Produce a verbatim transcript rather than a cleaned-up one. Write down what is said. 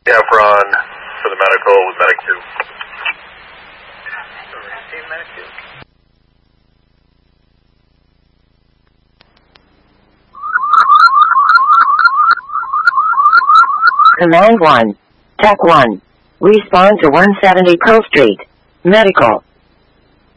Yeah, Ron, for the medical with Medic two. Receive Medic two. Command one. Tech one. Respond to one seventy Pearl Street. Medical.